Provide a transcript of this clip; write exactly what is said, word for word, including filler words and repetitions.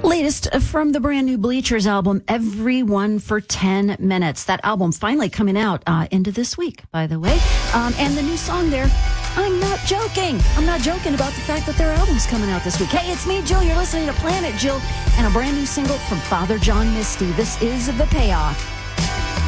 Latest from the brand new Bleachers album, Everyone for ten minutes. That album finally coming out uh, into this week, by the way. Um, and the new song there, I'm not joking. I'm not joking about the fact that their album's coming out this week. Hey, it's me, Jill. You're listening to Planet Jill and a brand new single from Father John Misty. This is The Payoff.